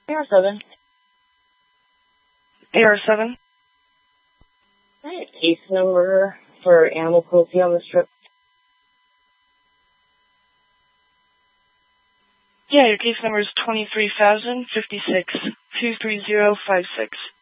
AR7. AR7. I have case number for animal cruelty on the strip. Yeah, your case number is 23,056-23056.